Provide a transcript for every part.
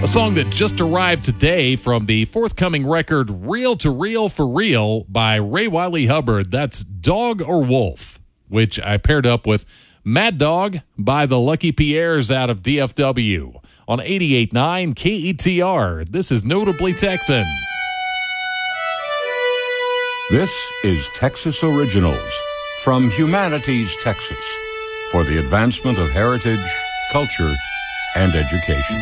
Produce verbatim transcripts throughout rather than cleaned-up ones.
A song that just arrived today from the forthcoming record Reel to Reel for Real by Ray Wiley Hubbard. That's Dog or Wolf, which I paired up with Mad Dog by the Lucky Pierres out of D F W on eighty-eight point nine K E T R. This is Notably Texan. This is Texas Originals from Humanities, Texas, for the advancement of heritage, culture, and education.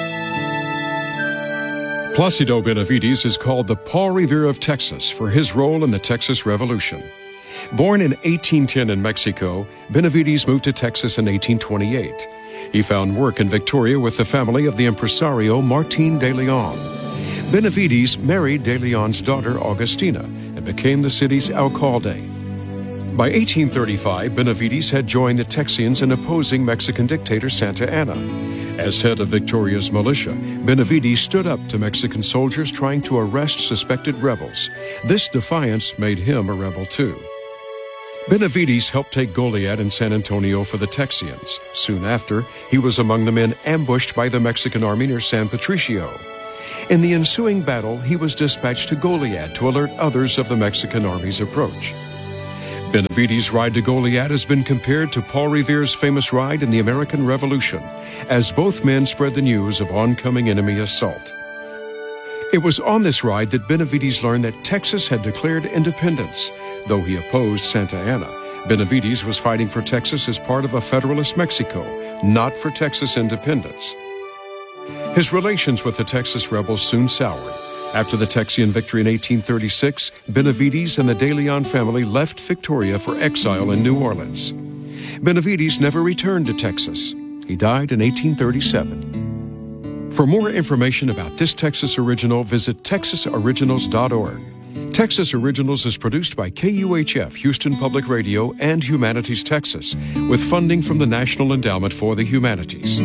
Placido Benavides is called the Paul Revere of Texas for his role in the Texas Revolution. Born in eighteen ten in Mexico, Benavides moved to Texas in eighteen twenty-eight. He found work in Victoria with the family of the impresario Martin de Leon. Benavides married de Leon's daughter Augustina and became the city's alcalde. By eighteen thirty-five, Benavides had joined the Texians in opposing Mexican dictator Santa Anna. As head of Victoria's militia, Benavides stood up to Mexican soldiers trying to arrest suspected rebels. This defiance made him a rebel too. Benavides helped take Goliad in San Antonio for the Texians. Soon after, he was among the men ambushed by the Mexican army near San Patricio. In the ensuing battle, he was dispatched to Goliad to alert others of the Mexican army's approach. Benavides' ride to Goliad has been compared to Paul Revere's famous ride in the American Revolution, as both men spread the news of oncoming enemy assault. It was on this ride that Benavides learned that Texas had declared independence. Though he opposed Santa Anna, Benavides was fighting for Texas as part of a federalist Mexico, not for Texas independence. His relations with the Texas rebels soon soured. After the Texian victory in eighteen thirty-six, Benavides and the De Leon family left Victoria for exile in New Orleans. Benavides never returned to Texas. He died in eighteen thirty-seven. For more information about this Texas Original, visit texas originals dot org. Texas Originals is produced by K U H F, Houston Public Radio, and Humanities Texas, with funding from the National Endowment for the Humanities.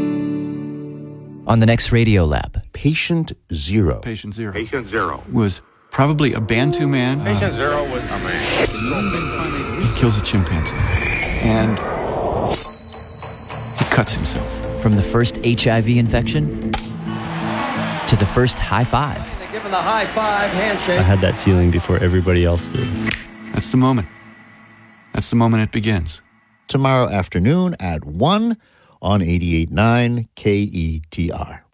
On the next Radio Lab, Patient Zero. Patient Zero. Patient Zero. Was probably a Bantu man. Patient uh, Zero was a man. He kills a chimpanzee. And he cuts himself. from the first H I V infection to the first high five. Give him the high five handshake. I had that feeling before everybody else did. That's the moment. That's the moment it begins. Tomorrow afternoon at one on eighty-eight point nine K E T R.